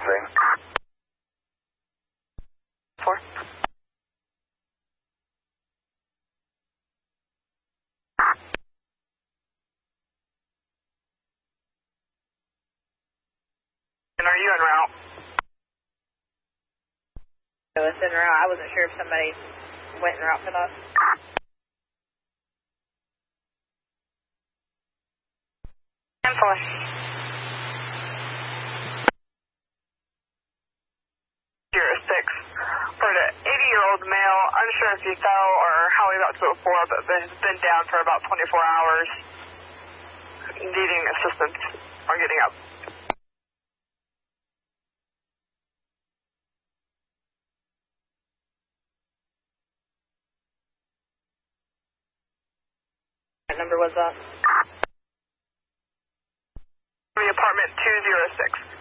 3. 4. And are you en route? It was en route. I wasn't sure if somebody went en route for that. 10-4. 06. For an 80-year-old male, unsure if he fell or how he got to the floor, but has been down for about 24 hours, needing assistance or getting up. What number was that? The apartment 206.